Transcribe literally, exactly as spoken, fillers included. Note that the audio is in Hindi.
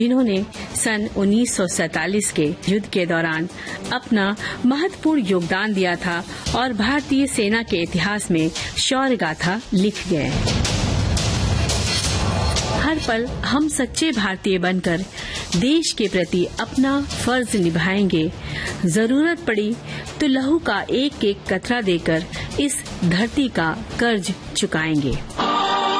जिन्होंने सन उन्नीस सौ सैतालीस के युद्ध के दौरान अपना महत्वपूर्ण योगदान दिया था और भारतीय सेना के इतिहास में शौर्य गाथा लिख गए। हर पल हम सच्चे भारतीय बनकर देश के प्रति अपना फर्ज निभाएंगे। जरूरत पड़ी तो लहू का एक एक कतरा देकर इस धरती का कर्ज चुकाएंगे।